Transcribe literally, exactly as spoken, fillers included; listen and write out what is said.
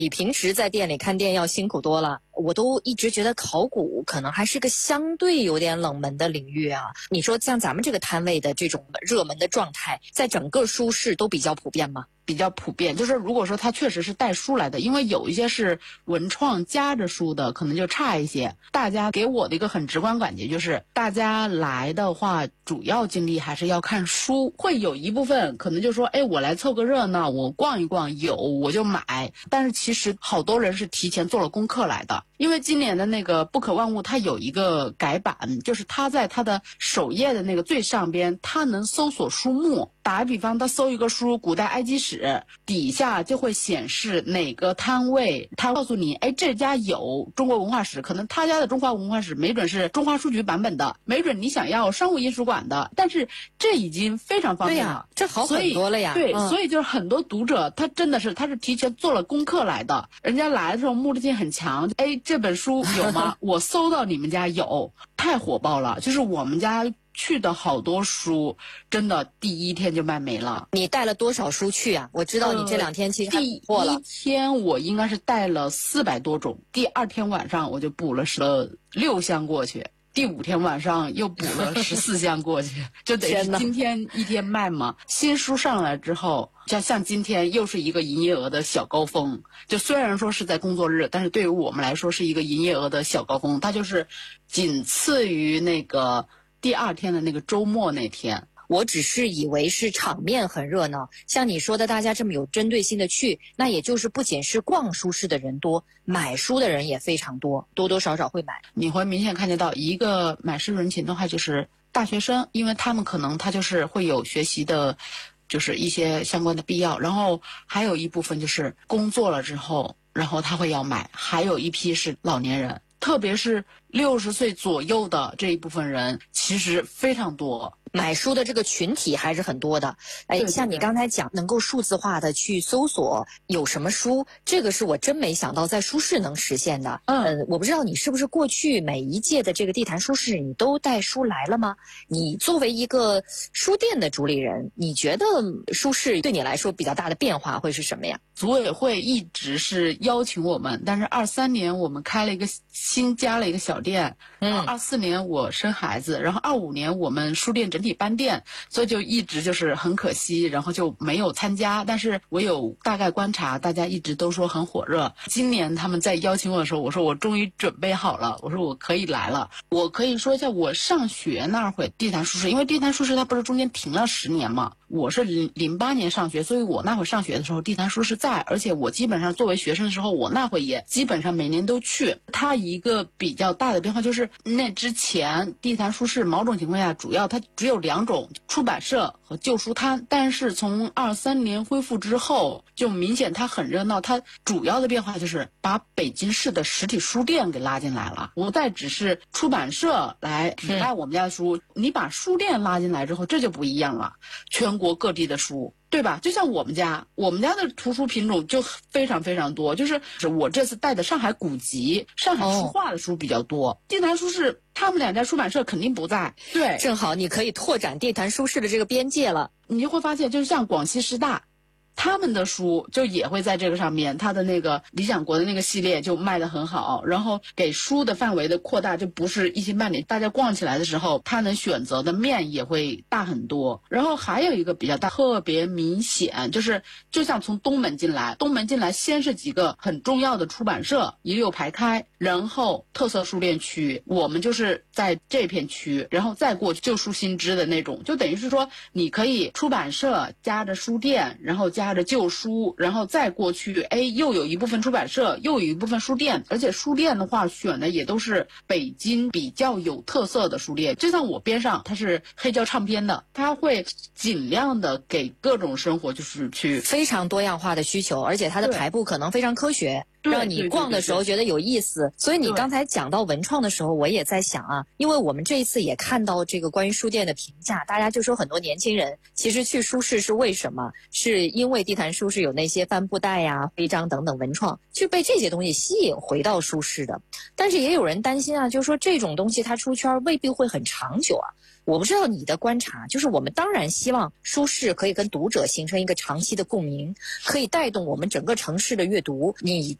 比平时在店里看店要辛苦多了。我都一直觉得考古可能还是个相对有点冷门的领域啊。你说像咱们这个摊位的这种热门的状态，在整个书市都比较普遍吗？ 比较普遍，就是如果说它确实是带书来的，因为有一些是文创夹着书的，可能就差一些。大家给我的一个很直观感觉就是，大家来的话，主要精力还是要看书，会有一部分可能就说，哎，我来凑个热闹，我逛一逛，有我就买。但是其实好多人是提前做了功课来的，因为今年的那个不可万物它有一个改版，就是它在它的首页的那个最上边，它能搜索书目。打个比方，他搜一个书古代埃及史，底下就会显示哪个摊位，他告诉你，哎，这家有中国文化史，可能他家的中华文化史没准是中华书局版本的，没准你想要商务印书馆的，但是这已经非常方便了， 这好很多了呀。 对、 嗯， 所以就是很多读者他真的是他是提前做了功课来的，人家来的时候目的性很强，哎，这本书有吗？我搜到你们家有，太火爆了，就是我们家去的好多书，真的第一天就卖没了。 你带了多少书去啊？我知道你这两天其实还补货了。 第一天我应该是带了四百多种，第二天晚上我就补了十六箱过去，第五天晚上又补了十四箱过去，就等于今天一天卖嘛。新书上来之后，像像今天又是一个营业额的小高峰，就虽然说是在工作日，但是对于我们来说是一个营业额的小高峰，它就是仅次于那个第二天的那个周末那天。 我只是以为是场面很热闹，像你说的大家这么有针对性的去，那也就是不仅是逛书市的人多，买书的人也非常多，多多少少会买。 你会明显看见到一个买书人群的话，就是大学生，因为他们可能他就是会有学习的就是一些相关的必要，然后还有一部分就是工作了之后，然后他会要买，还有一批是老年人，特别是六十岁左右的这一部分人其实非常多， 买书的这个群体还是很多的。哎， 对对对， 像你刚才讲能够数字化的去搜索有什么书，这个是我真没想到在书市能实现的。 嗯、 呃，我不知道你是不是过去每一届的这个地坛书市你都带书来了吗？你作为一个书店的主理人，你觉得书市对你来说比较大的变化会是什么呀？ 组委会一直是邀请我们，但是二三年我们开了一个新加了一个小店， 嗯， 二四年我生孩子，然后二五年我们书店整体搬店，所以就一直就是很可惜，然后就没有参加。但是我有大概观察，大家一直都说很火热。今年他们在邀请我的时候，我说我终于准备好了，我说我可以来了。我可以说一下我上学那会地坛书市，因为地坛书市它不是中间停了十年嘛，我是零零八年上学，所以我那会上学的时候地坛书市在，而且我基本上作为学生的时候，我那会也基本上每年都去。它一个比较大的变化就是那之前地坛书市某种情况下主要它只有两种，出版社和旧书摊，但是从二三年恢复之后，就明显它很热闹。它主要的变化就是把北京市的实体书店给拉进来了，不再只是出版社来卖我们家的书，你把书店拉进来之后，这就不一样了，全国各地的书，对吧？就像我们家，我们家的图书品种就非常非常多，就是我这次带的上海古籍、上海书画的书比较多。地坛书市他们两家出版社肯定不在，对， 正好你可以拓展地坛书市的这个边界了。 你就会发现，就是像广西师大，他们的书就也会在这个上面，他的那个理想国的那个系列就卖得很好，然后给书的范围的扩大，就不是一星半点，大家逛起来的时候，他能选择的面也会大很多。然后还有一个比较大，特别明显，就是就像从东门进来，东门进来先是几个很重要的出版社一溜排开，然后特色书店区，我们就是在这片区，然后再过去旧书新知的那种，就等于是说你可以出版社加着书店，然后加着旧书，然后再过去，哎，又有一部分出版社，又有一部分书店，而且书店的话选的也都是北京比较有特色的书店。就像我边上它是黑胶唱片的，它会尽量的给各种生活就是去非常多样化的需求，而且它的排布可能非常科学，让你逛的时候觉得有意思。所以你刚才讲到文创的时候，我也在想啊，因为我们这一次也看到这个关于书店的评价，大家就说很多年轻人其实去书市是为什么？是因为地坛书市有那些帆布袋呀、徽章等等文创，就被这些东西吸引回到书市的。但是也有人担心啊，就是说这种东西它出圈未必会很长久啊。 我不知道你的观察，就是我们当然希望书市可以跟读者形成一个长期的共鸣，可以带动我们整个城市的阅读。你